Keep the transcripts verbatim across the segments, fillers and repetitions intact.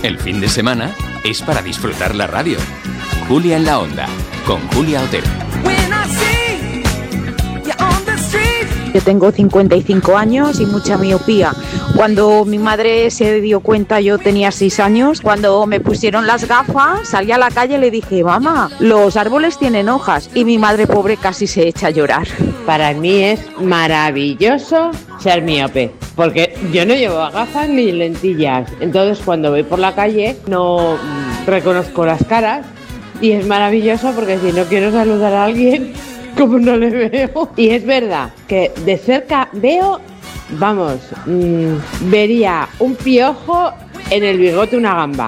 El fin de semana es para disfrutar la radio. Julia en la Onda, con Julia Otero. Yo tengo cincuenta y cinco años y mucha miopía. Cuando mi madre se dio cuenta, yo tenía seis años. Cuando me pusieron las gafas, salí a la calle y le dije, mamá, los árboles tienen hojas. Y mi madre pobre casi se echa a llorar. Para mí es maravilloso ser miope, porque yo no llevo gafas ni lentillas. Entonces cuando voy por la calle no reconozco las caras y es maravilloso porque si no quiero saludar a alguien, como no le veo. Y es verdad que de cerca veo, vamos, mmm, vería un piojo en el bigote, una gamba.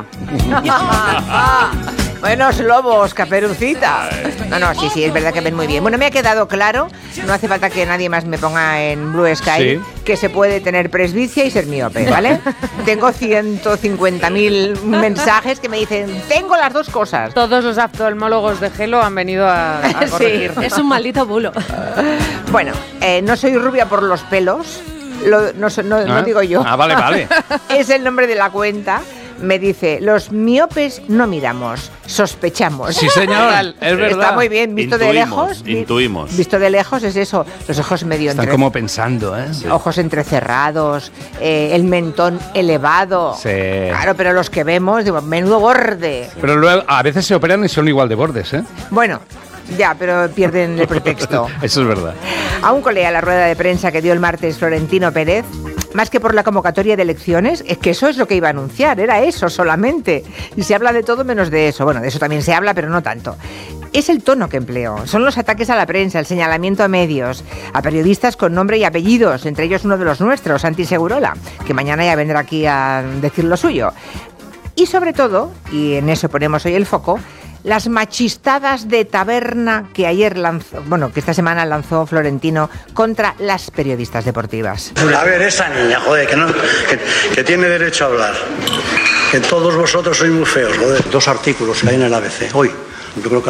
Buenos lobos, Caperucita. No, no, sí, sí, es verdad que ven muy bien. Bueno, me ha quedado claro, no hace falta que nadie más me ponga en Blue Sky, sí, que se puede tener presbicia y ser miope, ¿vale? Tengo ciento cincuenta mil mensajes que me dicen, tengo las dos cosas. Todos los oftalmólogos de Gelo han venido a, a corregir. Sí. Es un maldito bulo. Bueno, eh, no soy rubia por los pelos, lo, no, no, no, no digo yo. Ah, vale, vale. Es el nombre de la cuenta. Me dice, los miopes no miramos, sospechamos. Sí, señor, es verdad. Está muy bien, visto intuimos, de lejos. Intuimos. Visto de lejos es eso, los ojos medio Están entre... como pensando, ¿eh? Sí. Ojos entrecerrados, eh, el mentón elevado. Sí. Claro, pero los que vemos, digo, menudo borde. Pero luego a veces se operan y son igual de bordes, ¿eh? Bueno, ya, pero pierden el pretexto. Eso es verdad. Aún colea la rueda de prensa que dio el martes Florentino Pérez. Más que por la convocatoria de elecciones, es que eso es lo que iba a anunciar, era eso solamente. Y se habla de todo menos de eso. Bueno, de eso también se habla, pero no tanto. Es el tono que empleó, son los ataques a la prensa, el señalamiento a medios, a periodistas con nombre y apellidos, entre ellos uno de los nuestros, Santi Segurola, que mañana ya vendrá aquí a decir lo suyo. Y sobre todo, y en eso ponemos hoy el foco, las machistadas de taberna que ayer lanzó, bueno, que esta semana lanzó Florentino contra las periodistas deportivas. A ver, esa niña, joder, que, no, que, que tiene derecho a hablar. Que todos vosotros sois muy feos, joder. Dos artículos que hay en el A B C hoy. Yo creo que